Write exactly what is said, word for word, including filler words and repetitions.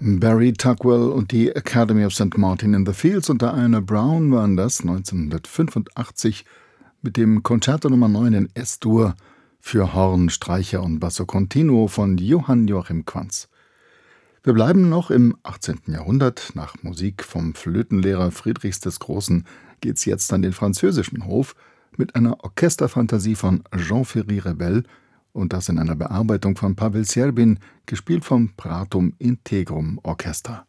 Barry Tugwell und die Academy of Saint Martin in the Fields und Diana Brown waren das neunzehnhundertfünfundachtzig mit dem Concerto Nummer neun in S-Dur für Horn, Streicher und Basso Continuo von Johann Joachim Quanz. Wir bleiben noch im achtzehnten Jahrhundert. Nach Musik vom Flötenlehrer Friedrichs des Großen geht's jetzt an den französischen Hof mit einer Orchesterfantasie von Jean-Ferry Rebel und das in einer Bearbeitung von Pavel Serbin, gespielt vom Pratum Integrum Orchester.